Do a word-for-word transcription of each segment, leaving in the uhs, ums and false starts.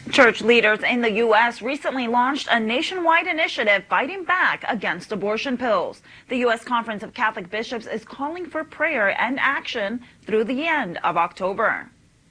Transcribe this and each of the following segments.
Church leaders in the U S recently launched a nationwide initiative fighting back against abortion pills. The U S Conference of Catholic Bishops is calling for prayer and action through the end of October.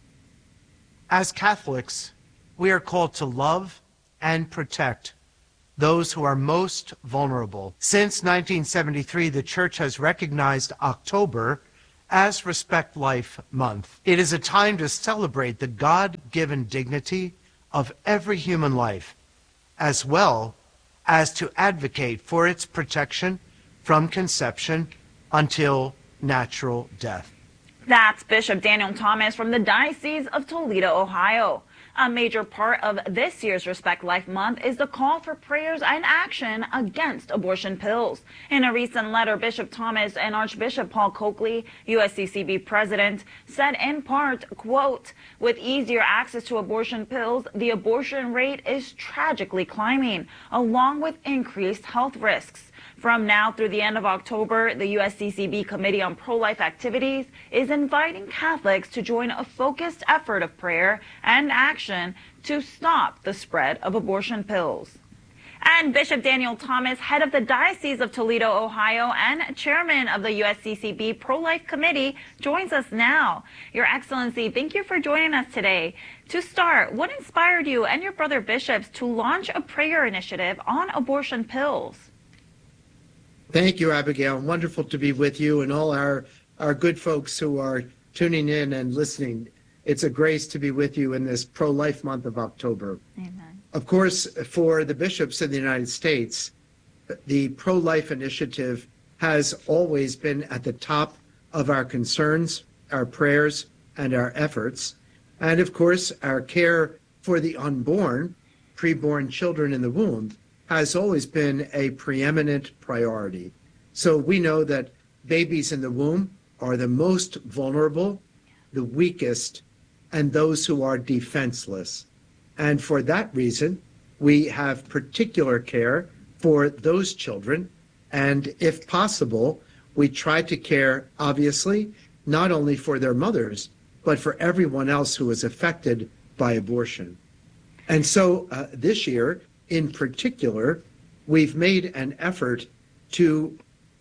As Catholics, we are called to love and protect those who are most vulnerable. Since nineteen seventy-three, the Church has recognized October as Respect Life Month. It is a time to celebrate the God-given dignity of every human life, as well as to advocate for its protection from conception until natural death. That's Bishop Daniel Thomas from the Diocese of Toledo, Ohio. A major part of this year's Respect Life Month is the call for prayers and action against abortion pills. In a recent letter, Bishop Thomas and Archbishop Paul Coakley, U S C C B president, said in part, quote, "With easier access to abortion pills, the abortion rate is tragically climbing, along with increased health risks. From now through the end of October, the U S C C B Committee on Pro-Life Activities is inviting Catholics to join a focused effort of prayer and action to stop the spread of abortion pills." And Bishop Daniel Thomas, head of the Diocese of Toledo, Ohio, and chairman of the U S C C B Pro-Life Committee, joins us now. Your Excellency, thank you for joining us today. To start, what inspired you and your brother bishops to launch a prayer initiative on abortion pills? Thank you, Abigail. Wonderful to be with you and all our, our good folks who are tuning in and listening. It's a grace to be with you in this pro-life month of October. Amen. Of course, for the bishops in the United States, the pro-life initiative has always been at the top of our concerns, our prayers, and our efforts. And of course, our care for the unborn, preborn children in the womb, has always been a preeminent priority. So we know that babies in the womb are the most vulnerable, the weakest, and those who are defenseless. And for that reason, we have particular care for those children. And if possible, we try to care, obviously, not only for their mothers, but for everyone else who is affected by abortion. And so uh, this year, in particular, we've made an effort to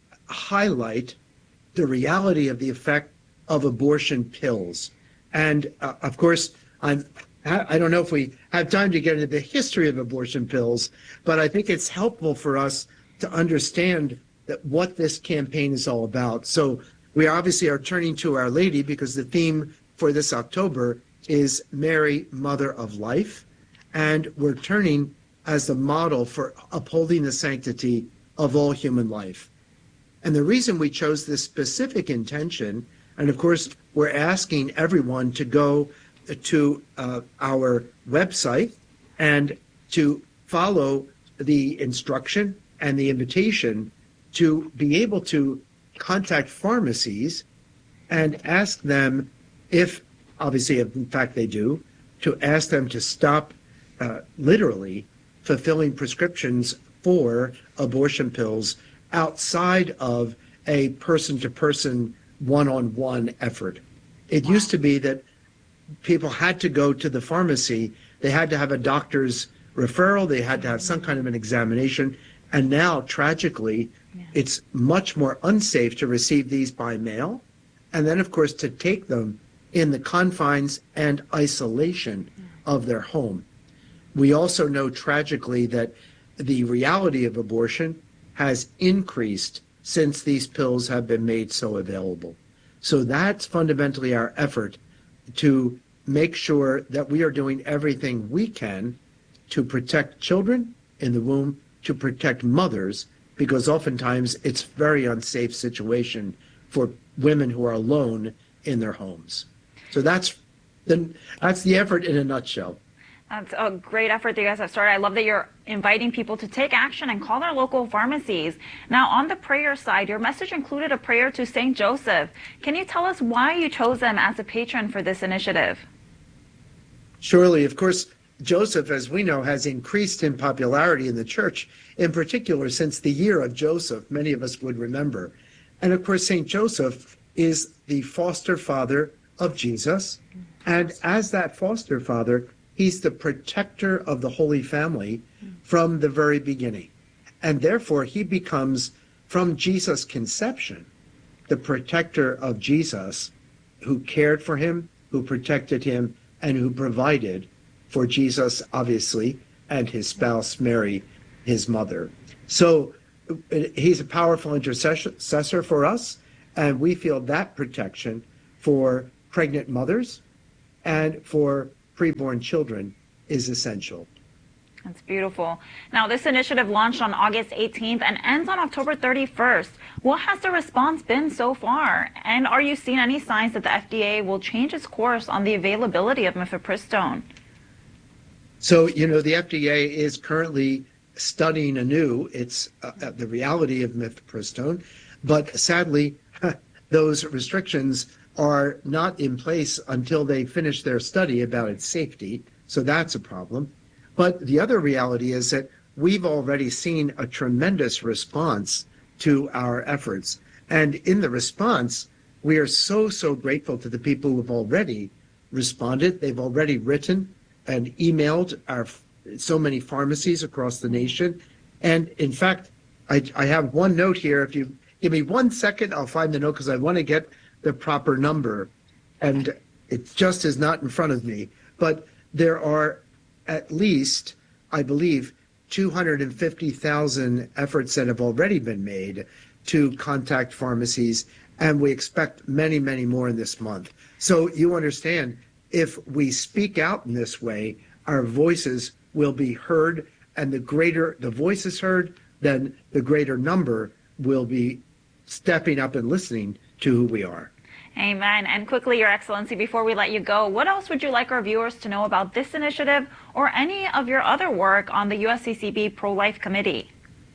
highlight the reality of the effect of abortion pills. And uh, of course, I'm, I don't know if we have time to get into the history of abortion pills, but I think it's helpful for us to understand that what this campaign is all about. So we obviously are turning to Our Lady because the theme for this October is Mary, Mother of Life. And we're turning as the model for upholding the sanctity of all human life. And the reason we chose this specific intention, and of course, we're asking everyone to go to uh, our website and to follow the instruction and the invitation to be able to contact pharmacies and ask them if, obviously, if in fact they do, to ask them to stop uh, literally fulfilling prescriptions for abortion pills outside of a person-to-person, one-on-one effort. It used to be that people had to go to the pharmacy, they had to have a doctor's referral, they had to have some kind of an examination, and now, tragically, yeah. it's much more unsafe to receive these by mail, and then, of course, to take them in the confines and isolation yeah. of their home. We also know tragically that the reality of abortion has increased since these pills have been made so available. So that's fundamentally our effort to make sure that we are doing everything we can to protect children in the womb, to protect mothers, because oftentimes it's a very unsafe situation for women who are alone in their homes. So that's the, that's the effort in a nutshell. That's a great effort that you guys have started. I love that you're inviting people to take action and call their local pharmacies. Now, on the prayer side, your message included a prayer to Saint Joseph. Can you tell us why you chose them as a patron for this initiative? Surely, of course, Joseph, as we know, has increased in popularity in the church, in particular since the year of Joseph, many of us would remember. And of course, Saint Joseph is the foster father of Jesus. And as that foster father, He's the protector of the Holy Family from the very beginning. And therefore, he becomes, from Jesus' conception, the protector of Jesus, who cared for him, who protected him, and who provided for Jesus, obviously, and his spouse, Mary, his mother. So he's a powerful intercessor for us, and we feel that protection for pregnant mothers and for preborn children is essential. That's beautiful. Now, this initiative launched on August eighteenth and ends on October thirty-first. What has the response been so far? And are you seeing any signs that the F D A will change its course on the availability of mifepristone? So, you know, the F D A is currently studying anew its uh, the reality of mifepristone, but sadly, those restrictions are not in place until they finish their study about its safety. So that's a problem. But the other reality is that we've already seen a tremendous response to our efforts. And in the response, we are so, so grateful to the people who have already responded. They've already written and emailed our so many pharmacies across the nation. And in fact, I, I have one note here. If you give me one second, I'll find the note because I want to get the proper number. And it just is not in front of me. But there are at least, I believe, two hundred fifty thousand efforts that have already been made to contact pharmacies, and we expect many, many more in this month. So you understand, if we speak out in this way, our voices will be heard, and the greater the voice is heard, then the greater number will be stepping up and listening to who we are. Amen. And quickly, Your Excellency, before we let you go, what else would you like our viewers to know about this initiative or any of your other work on the U S C C B Pro-Life Committee?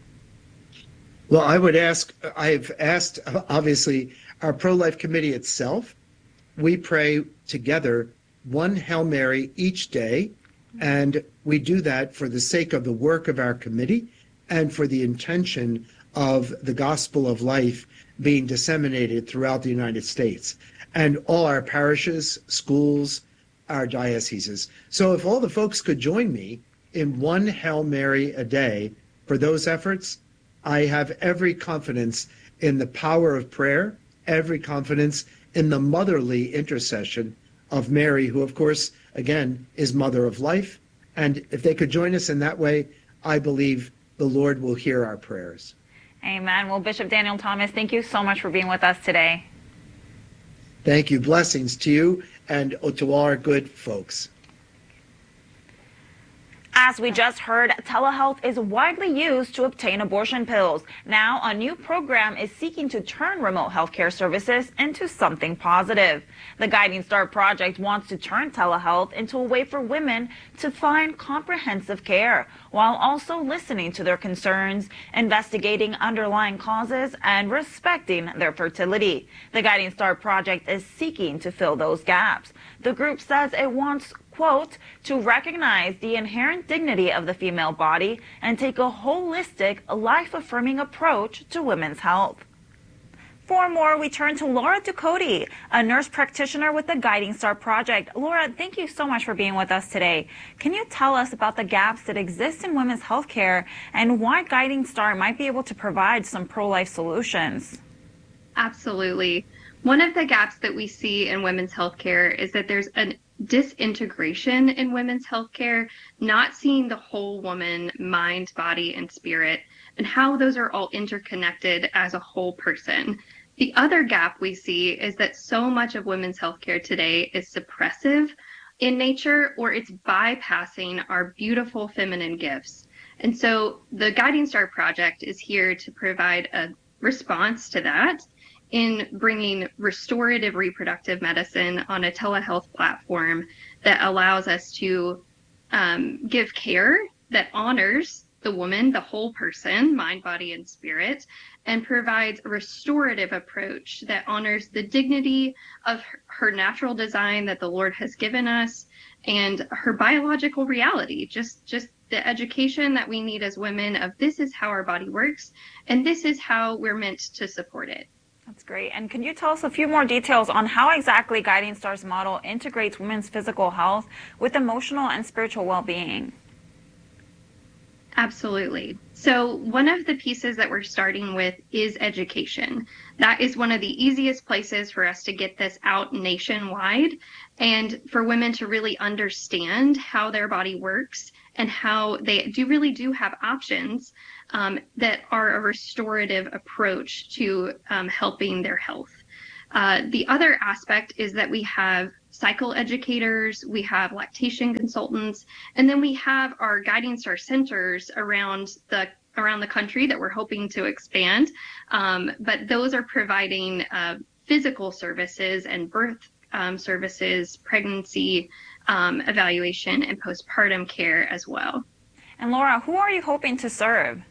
Well, I would ask, I've asked, obviously, our Pro-Life Committee itself. We pray together one Hail Mary each day, and we do that for the sake of the work of our committee and for the intention of the gospel of life being disseminated throughout the United States and all our parishes, schools, our dioceses. So if all the folks could join me in one Hail Mary a day for those efforts, I have every confidence in the power of prayer, every confidence in the motherly intercession of Mary, who, of course, again, is mother of life. And if they could join us in that way, I believe the Lord will hear our prayers. Amen. Well, Bishop Daniel Thomas, thank you so much for being with us today. Thank you. Blessings to you and to all our good folks. As we just heard, telehealth is widely used to obtain abortion pills. Now, a new program is seeking to turn remote healthcare services into something positive. The Guiding Star Project wants to turn telehealth into a way for women to find comprehensive care, while also listening to their concerns, investigating underlying causes, and respecting their fertility. The Guiding Star Project is seeking to fill those gaps. The group says it wants, quote, to recognize the inherent dignity of the female body and take a holistic, life-affirming approach to women's health. For more, we turn to Laura Ducote, a nurse practitioner with the Guiding Star Project. Laura, thank you so much for being with us today. Can you tell us about the gaps that exist in women's health care and why Guiding Star might be able to provide some pro-life solutions? Absolutely. One of the gaps that we see in women's healthcare is that there's a disintegration in women's healthcare, not seeing the whole woman, mind, body, and spirit, and how those are all interconnected as a whole person. The other gap we see is that so much of women's healthcare today is suppressive in nature, or it's bypassing our beautiful feminine gifts. And so the Guiding Star Project is here to provide a response to that in bringing restorative reproductive medicine on a telehealth platform that allows us to um, give care that honors the woman, the whole person, mind, body, and spirit, and provides a restorative approach that honors the dignity of her natural design that the Lord has given us and her biological reality, just, just the education that we need as women of this is how our body works and this is how we're meant to support it. That's great. And can you tell us a few more details on how exactly Guiding Star's model integrates women's physical health with emotional and spiritual well-being? Absolutely. So one of the pieces that we're starting with is education. That is one of the easiest places for us to get this out nationwide and for women to really understand how their body works and how they do really do have options um, that are a restorative approach to um, helping their health. Uh, the other aspect is that we have cycle educators, we have lactation consultants, and then we have our Guiding Star centers around the around the country that we're hoping to expand. Um, but those are providing uh, physical services and birth um, services, pregnancy um, evaluation, and postpartum care as well. And Laura, who are you hoping to serve?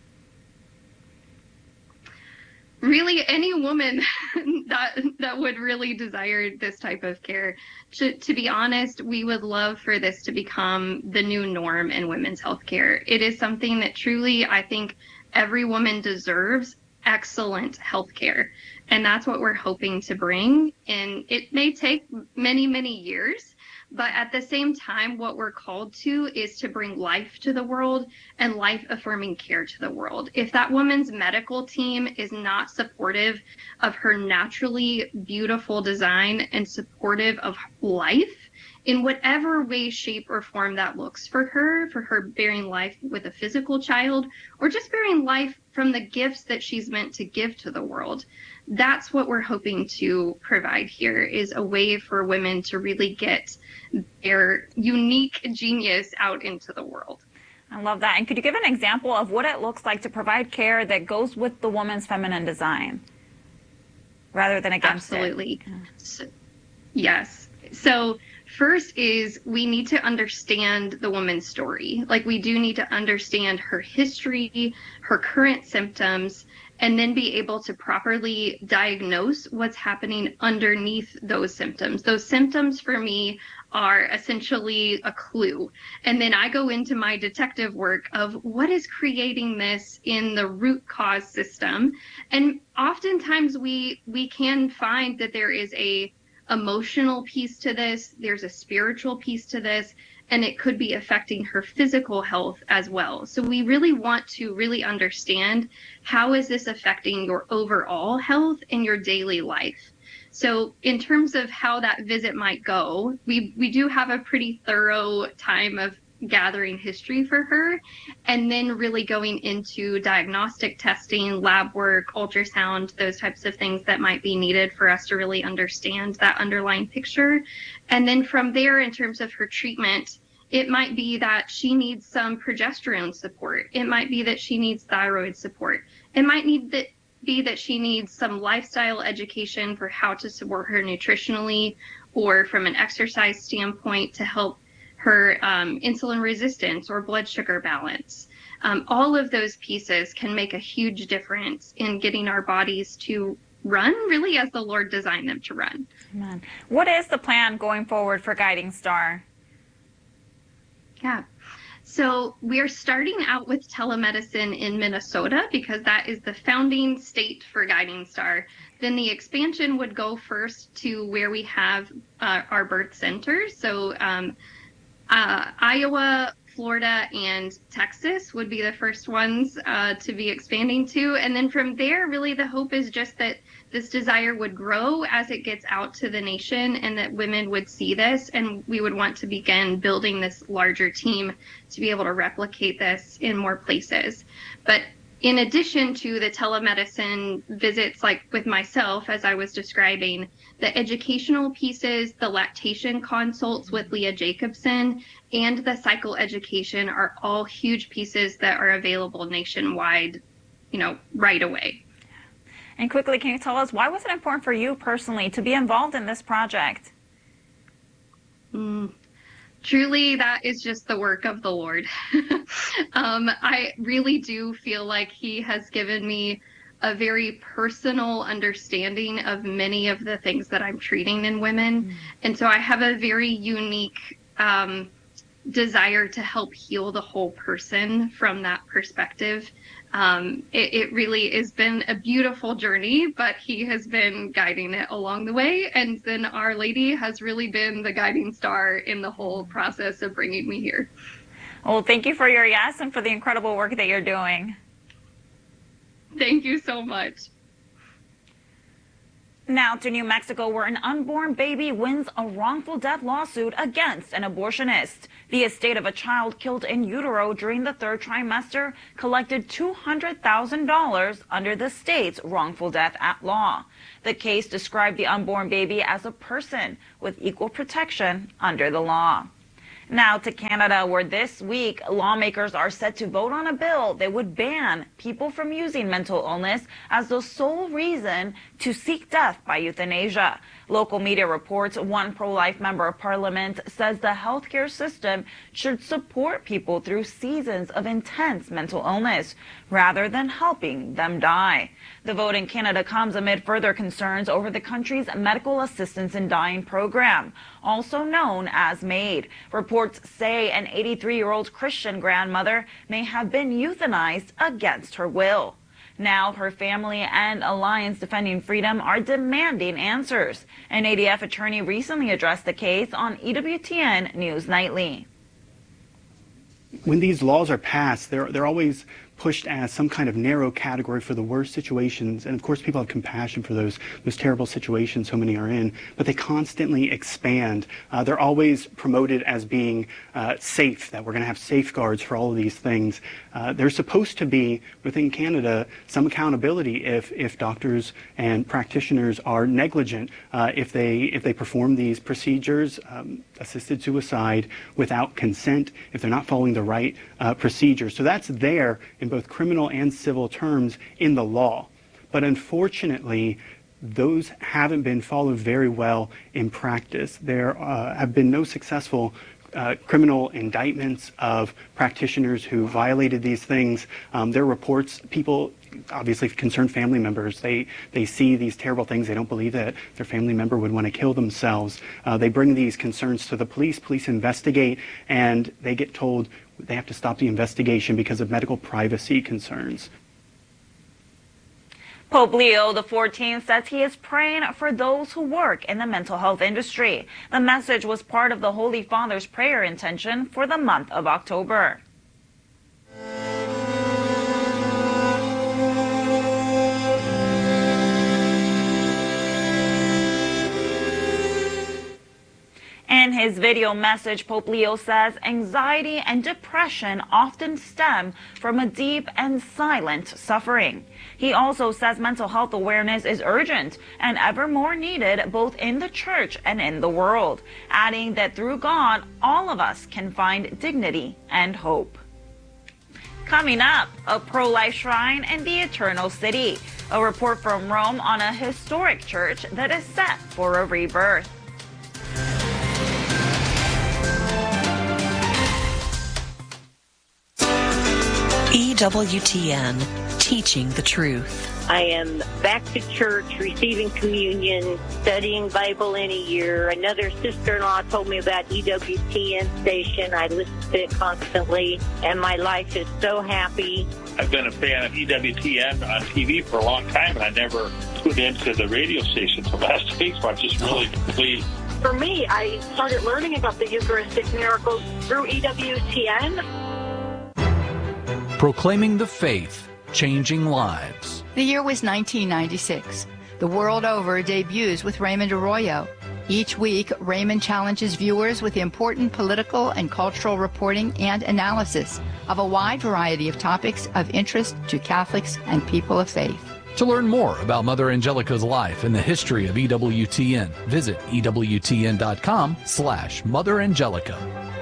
Really, any woman that that would really desire this type of care. To, to be honest, we would love for this to become the new norm in women's healthcare. It is something that truly, I think, every woman deserves excellent healthcare, and that's what we're hoping to bring. And it may take many, many years, but at the same time, what we're called to is to bring life to the world and life-affirming care to the world. If that woman's medical team is not supportive of her naturally beautiful design and supportive of life, in whatever way, shape, or form that looks for her, for her bearing life with a physical child, or just bearing life from the gifts that she's meant to give to the world, that's what we're hoping to provide here, is a way for women to really get their unique genius out into the world. I love that. And could you give an example of what it looks like to provide care that goes with the woman's feminine design rather than against Absolutely. it? Absolutely. So, yes. So first is we need to understand the woman's story. Like, we do need to understand her history, her current symptoms, and then be able to properly diagnose what's happening underneath those symptoms. Those symptoms for me are essentially a clue. And then I go into my detective work of what is creating this in the root cause system. And oftentimes we we can find that there is a emotional piece to this, there's a spiritual piece to this, and it could be affecting her physical health as well. So we really want to really understand, how is this affecting your overall health in your daily life? So in terms of how that visit might go, we, we do have a pretty thorough time of gathering history for her, and then really going into diagnostic testing, lab work, ultrasound, those types of things that might be needed for us to really understand that underlying picture. And then from there, in terms of her treatment, it might be that she needs some progesterone support. It might be that she needs thyroid support. It might need that be that she needs some lifestyle education for how to support her nutritionally, or from an exercise standpoint to help her um, insulin resistance or blood sugar balance. Um, all of those pieces can make a huge difference in getting our bodies to run really as the Lord designed them to run. Amen. What is the plan going forward for Guiding Star? Yeah. So we're starting out with telemedicine in Minnesota because that is the founding state for Guiding Star. Then the expansion would go first to where we have uh, our birth centers. So um, uh, Iowa, Florida, and Texas would be the first ones uh, to be expanding to. And then from there, really the hope is just that this desire would grow as it gets out to the nation, and that women would see this, and we would want to begin building this larger team to be able to replicate this in more places. But in addition to the telemedicine visits, like with myself, as I was describing, the educational pieces, the lactation consults with Leah Jacobson, and the cycle education are all huge pieces that are available nationwide, you know, right away. And quickly, can you tell us, why was it important for you personally to be involved in this project? Mm, truly, that is just the work of the Lord. um, I really do feel like He has given me a very personal understanding of many of the things that I'm treating in women. Mm. And so I have a very unique um, desire to help heal the whole person from that perspective. Um, it, it really has been a beautiful journey, but he has been guiding it along the way. And then Our Lady has really been the guiding star in the whole process of bringing me here. Well, thank you for your yes and for the incredible work that you're doing. Thank you so much. Now to New Mexico, where an unborn baby wins a wrongful death lawsuit against an abortionist. The estate of a child killed in utero during the third trimester collected two hundred thousand dollars under the state's wrongful death act law. The case described the unborn baby as a person with equal protection under the law. Now to Canada, where this week lawmakers are set to vote on a bill that would ban people from using mental illness as the sole reason to seek death by euthanasia. Local media reports one pro-life member of parliament says the healthcare system should support people through seasons of intense mental illness rather than helping them die. The vote in Canada comes amid further concerns over the country's medical assistance in dying program, also known as MAID. Reports say an eighty-three-year-old Christian grandmother may have been euthanized against her will. Now her family and Alliance Defending Freedom are demanding answers. An A D F attorney recently addressed the case on E W T N News Nightly. When these laws are passed, they're, they're always pushed as some kind of narrow category for the worst situations. And of course, people have compassion for those, those terrible situations so many are in, but they constantly expand. Uh, they're always promoted as being uh, safe, that we're going to have safeguards for all of these things. Uh, there's supposed to be, within Canada, some accountability if, if doctors and practitioners are negligent, uh, if they, if they perform these procedures, um, assisted suicide without consent, if they're not following the right uh, procedures. So that's there in both criminal and civil terms in the law. But unfortunately, those haven't been followed very well in practice. There uh, have been no successful uh, criminal indictments of practitioners who violated these things. Um, there are reports, people, obviously concerned family members, they, they see these terrible things. They don't believe that their family member would want to kill themselves. Uh, they bring these concerns to the police. Police investigate, and they get told they have to stop the investigation because of medical privacy concerns. Pope Leo the fourteenth says he is praying for those who work in the mental health industry. The message was part of the Holy Father's prayer intention for the month of October. In his video message, Pope Leo says anxiety and depression often stem from a deep and silent suffering. He also says mental health awareness is urgent and ever more needed both in the church and in the world, adding that through God, all of us can find dignity and hope. Coming up, a pro-life shrine in the Eternal City. A report from Rome on a historic church that is set for a rebirth. E W T N, teaching the truth. I am back to church, receiving communion, studying Bible in a year. Another sister-in-law told me about E W T N station. I listen to it constantly, and my life is so happy. I've been a fan of E W T N on T V for a long time, and I never tuned into the radio station until last week, so I'm just really pleased. For me, I started learning about the Eucharistic miracles through E W T N. Proclaiming the faith, changing lives. The year was nineteen ninety-six. The world over debuts with Raymond Arroyo. Each week, Raymond challenges viewers with important political and cultural reporting and analysis of a wide variety of topics of interest to Catholics and people of faith. To learn more about Mother Angelica's life and the history of E W T N, visit E W T N dot com slash Mother Angelica.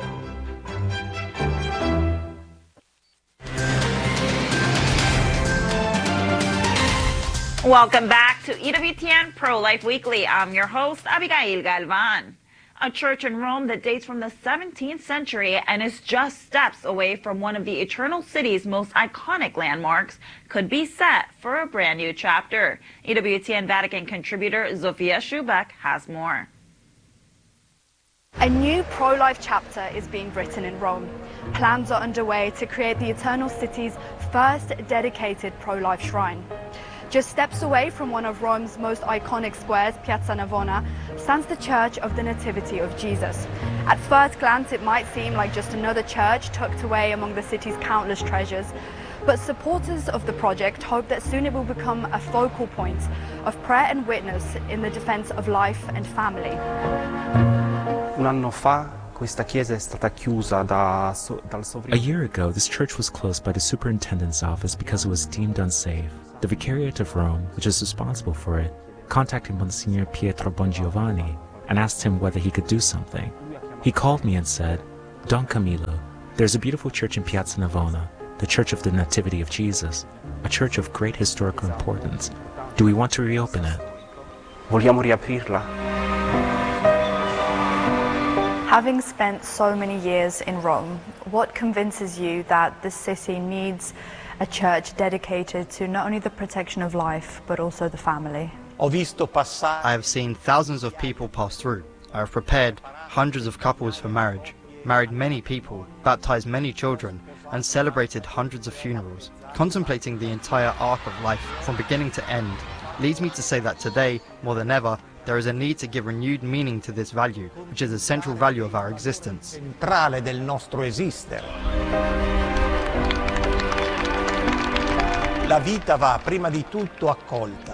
Welcome back to E W T N Pro-Life Weekly. I'm your host, Abigail Galvan. A church in Rome that dates from the seventeenth century and is just steps away from one of the Eternal City's most iconic landmarks could be set for a brand new chapter. E W T N Vatican contributor Zofia Schubeck has more. A new pro-life chapter is being written in Rome. Plans are underway to create the Eternal City's first dedicated pro-life shrine. Just steps away from one of Rome's most iconic squares, Piazza Navona, stands the Church of the Nativity of Jesus. At first glance, it might seem like just another church tucked away among the city's countless treasures, but supporters of the project hope that soon it will become a focal point of prayer and witness in the defense of life and family. Un anno fa questa chiesa è stata chiusa da, dal sovrino. A year ago, this church was closed by the superintendent's office because it was deemed unsafe. The Vicariate of Rome, which is responsible for it, contacted Monsignor Pietro Bongiovanni and asked him whether he could do something. He called me and said, Don Camillo, there's a beautiful church in Piazza Navona, the Church of the Nativity of Jesus, a church of great historical importance. Do we want to reopen it? Vogliamo riaprirla? Having spent so many years in Rome, what convinces you that the city needs a church dedicated to not only the protection of life, but also the family? I have seen thousands of people pass through. I have prepared hundreds of couples for marriage, married many people, baptized many children, and celebrated hundreds of funerals. Contemplating the entire arc of life from beginning to end leads me to say that today, more than ever, there is a need to give renewed meaning to this value, which is a central value of our existence. Centrale del nostro esistere. La vita va prima di tutto accolta,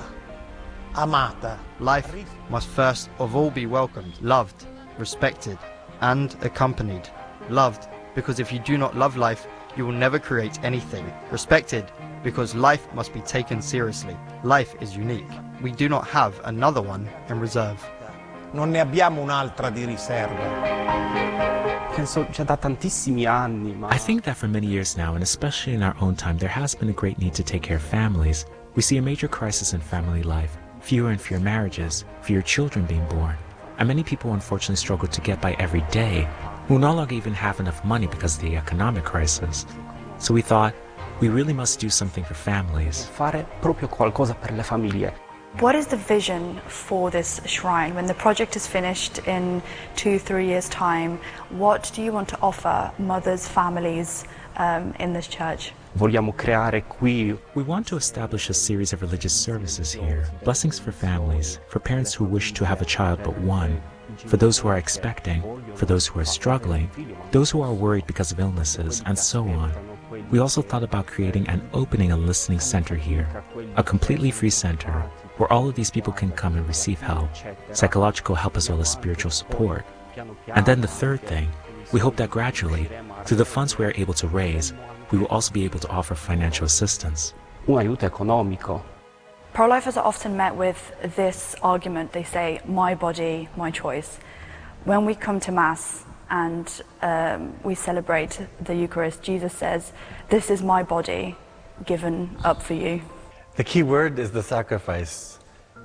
amata. Life must first of all be welcomed, loved, respected, and accompanied. Loved, because if you do not love life, you will never create anything. Respected, because life must be taken seriously. Life is unique. We do not have another one in reserve. Non ne abbiamo un'altra di riserva. Penso già da tantissimi anni, ma... I think that for many years now, and especially in our own time, there has been a great need to take care of families. We see a major crisis in family life, fewer and fewer marriages, fewer children being born, and many people unfortunately struggle to get by every day, who no longer even have enough money because of the economic crisis. So we thought, we really must do something for families. Fare proprio qualcosa per le famiglie. What is the vision for this shrine? When the project is finished in two, three years' time, what do you want to offer mothers, families um, in this church? Vogliamo creare qui. We want to establish a series of religious services here. Blessings for families, for parents who wish to have a child but one, for those who are expecting, for those who are struggling, those who are worried because of illnesses, and so on. We also thought about creating and opening a listening center here, a completely free center where all of these people can come and receive help, psychological help as well as spiritual support. And then the third thing, we hope that gradually, through the funds we are able to raise, we will also be able to offer financial assistance. Un aiuto economico. Pro-lifers are often met with this argument. They say, my body, my choice. When we come to Mass and um, we celebrate the Eucharist, Jesus says, this is my body given up for you. The key word is the sacrifice.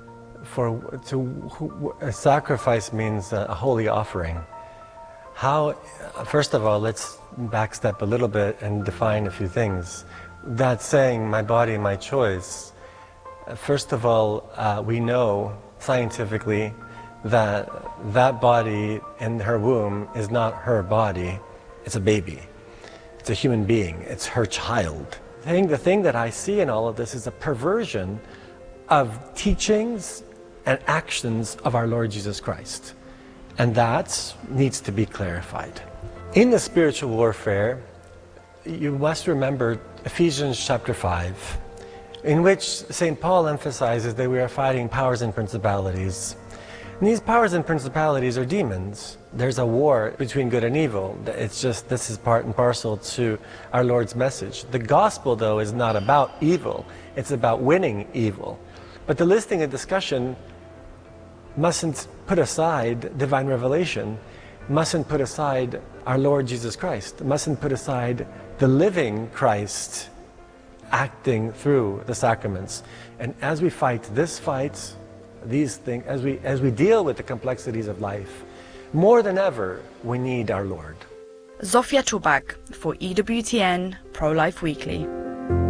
For to a sacrifice means a holy offering. How, first of all, let's backstep a little bit and define a few things. That saying, my body, my choice. First of all, uh, we know scientifically that that body in her womb is not her body, it's a baby. It's a human being, it's her child. I think the thing that I see in all of this is a perversion of teachings and actions of our Lord Jesus Christ. And that needs to be clarified. In the spiritual warfare, you must remember Ephesians chapter five, in which Saint Paul emphasizes that we are fighting powers and principalities. And these powers and principalities are demons. There's a war between good and evil. It's just, this is part and parcel to our Lord's message. The gospel, though, is not about evil. It's about winning evil. But the listening and discussion mustn't put aside divine revelation, mustn't put aside our Lord Jesus Christ, mustn't put aside the living Christ acting through the sacraments. And as we fight this fight, these things, as we, as we deal with the complexities of life, more than ever, we need our Lord. Zofia Czubak for E W T N Pro-Life Weekly.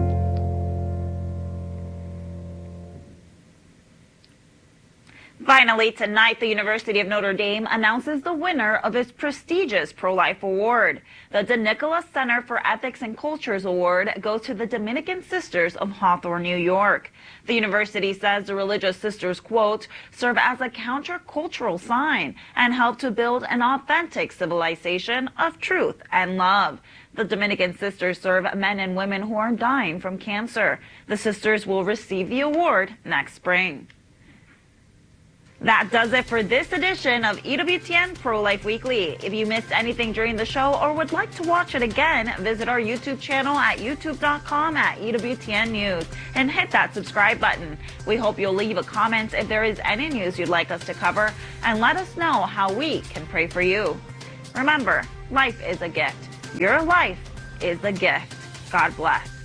Finally, late tonight, the University of Notre Dame announces the winner of its prestigious pro-life award. The DeNicola Center for Ethics and Cultures Award goes to the Dominican Sisters of Hawthorne, New York. The university says the religious sisters, quote, serve as a countercultural sign and help to build an authentic civilization of truth and love. The Dominican Sisters serve men and women who are dying from cancer. The sisters will receive the award next spring. That does it for this edition of E W T N Pro-Life Weekly. If you missed anything during the show or would like to watch it again, visit our YouTube channel at youtube dot com at E W T N News and hit that subscribe button. We hope you'll leave a comment if there is any news you'd like us to cover and let us know how we can pray for you. Remember, life is a gift. Your life is a gift. God bless.